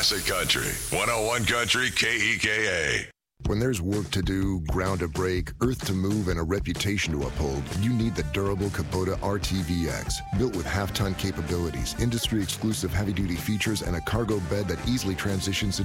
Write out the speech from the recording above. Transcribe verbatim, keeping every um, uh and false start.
Classic Country. one oh one Country K E K A. When there's work to do, ground to break, earth to move, and a reputation to uphold, you need the durable Kubota R T V X. Built with half-ton capabilities, industry-exclusive heavy-duty features, and a cargo bed that easily transitions